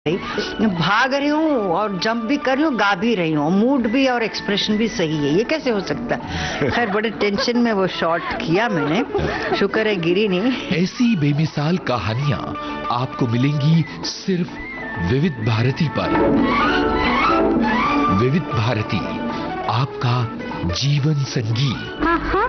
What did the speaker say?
भाग रही हूँ और जंप भी कर रही हूँ, गा भी रही हूँ, मूड भी और एक्सप्रेशन भी सही है। ये कैसे हो सकता है? खैर बड़े टेंशन में वो शॉट किया मैंने, शुक्र है गिरी नहीं। ऐसी बेमिसाल कहानियां आपको मिलेंगी सिर्फ विविध भारती पर। विविध भारती, आपका जीवन संगीत।